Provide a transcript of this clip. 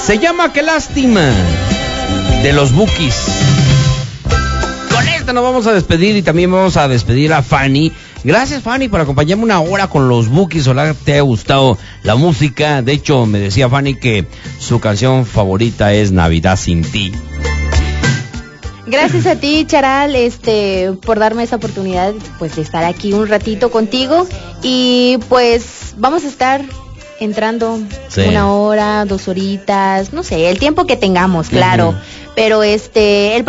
Se llama Qué lástima, de los Bukis. Con esta nos vamos a despedir y también vamos a despedir a Fanny. Gracias, Fanny, por acompañarme una hora con los Bukis. Ojalá te haya gustado la música. De hecho, me decía Fanny que su canción favorita es Navidad sin ti. Gracias a ti, Charal, por darme esa oportunidad, pues, de estar aquí un ratito contigo. Y pues vamos a estar entrando 1 hora, 2 horitas, no sé, el tiempo que tengamos, claro. Pero el